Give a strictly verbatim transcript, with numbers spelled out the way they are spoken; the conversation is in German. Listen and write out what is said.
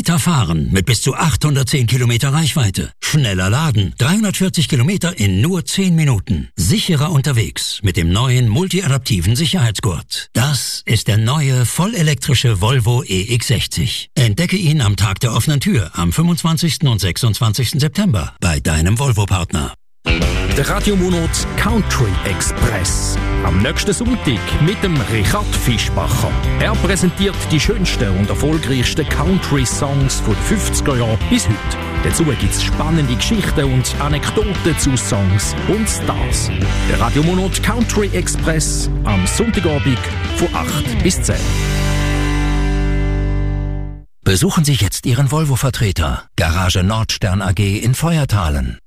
Weiter fahren mit bis zu achthundertzehn Kilometer Reichweite. Schneller laden. dreihundertvierzig Kilometer in nur zehn Minuten. Sicherer unterwegs mit dem neuen multiadaptiven Sicherheitsgurt. Das ist der neue vollelektrische Volvo E X sechzig. Entdecke ihn am Tag der offenen Tür am fünfundzwanzigsten und sechsundzwanzigsten September bei deinem Volvo-Partner. Der Radiomonat Country Express. Am nächsten Sonntag mit dem Richard Fischbacher. Er präsentiert die schönsten und erfolgreichsten Country-Songs von den fünfziger Jahren bis heute. Dazu gibt es spannende Geschichten und Anekdoten zu Songs und Stars. Der Radiomonat Country Express am Sonntagabend von acht bis zehn. Besuchen Sie jetzt Ihren Volvo-Vertreter. Garage Nordstern A G in Feuertalen.